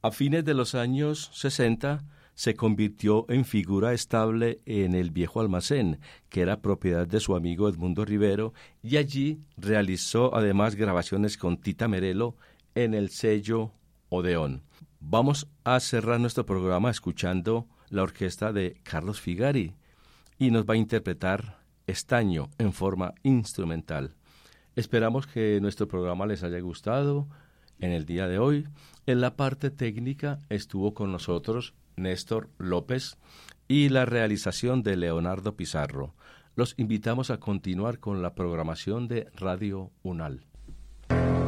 A fines de los años 60 se convirtió en figura estable en el viejo almacén, que era propiedad de su amigo Edmundo Rivero, y allí realizó además grabaciones con Tita Merelo en el sello Odeón. Vamos a cerrar nuestro programa escuchando la orquesta de Carlos Figari y nos va a interpretar Estaño en forma instrumental. Esperamos que nuestro programa les haya gustado en el día de hoy. En la parte técnica estuvo con nosotros Néstor López y la realización de Leonardo Pizarro. Los invitamos a continuar con la programación de Radio UNAL.